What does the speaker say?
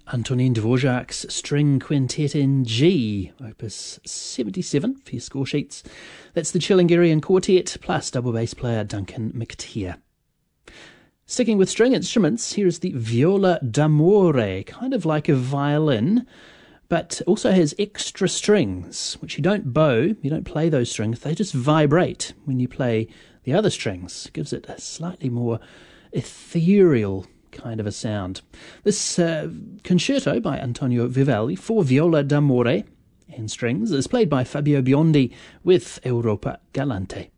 Antonin Dvorak's String Quintet in G, opus 77 for your score sheets. That's the Chilingarian Quartet plus double bass player Duncan McTeer. Sticking with string instruments, here is the Viola d'Amore, kind of like a violin, but also has extra strings, which you don't bow, you don't play those strings, they just vibrate when you play the other strings. It gives it a slightly more ethereal kind of a sound. This concerto by Antonio Vivaldi for Viola d'Amore and strings is played by Fabio Biondi with Europa Galante.